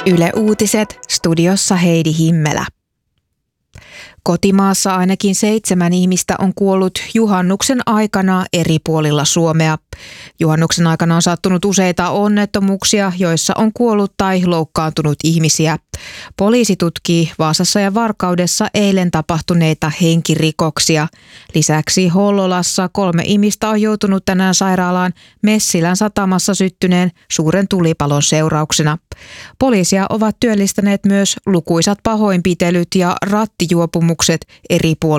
Yle Uutiset, studiossa Heidi Himmelä. Kotimaassa ainakin 7 ihmistä on kuollut juhannuksen aikana eri puolilla Suomea. Juhannuksen aikana on sattunut useita onnettomuuksia, joissa on kuollut tai loukkaantunut ihmisiä. Poliisi tutkii Vaasassa ja Varkaudessa eilen tapahtuneita henkirikoksia. Lisäksi Hollolassa 3 ihmistä on joutunut tänään sairaalaan Messilän satamassa syttyneen suuren tulipalon seurauksena. Poliisia ovat työllistäneet myös lukuisat pahoinpitelyt ja rattijuopumukset eri puolilla